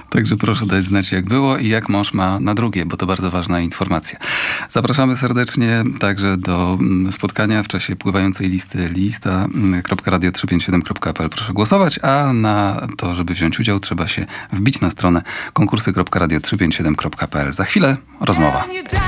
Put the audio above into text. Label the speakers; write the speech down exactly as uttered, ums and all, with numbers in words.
Speaker 1: Także proszę dać znać, jak było i jak mąż ma na drugie, bo to bardzo ważna informacja. Zapraszamy serdecznie także do spotkania w czasie pływającej listy lista kropka radio trzysta pięćdziesiąt siedem kropka p l. Proszę głosować, a na to, żeby wziąć udział, trzeba się wbić na stronę konkursy kropka radio trzysta pięćdziesiąt siedem kropka p l. Za chwilę rozmowa.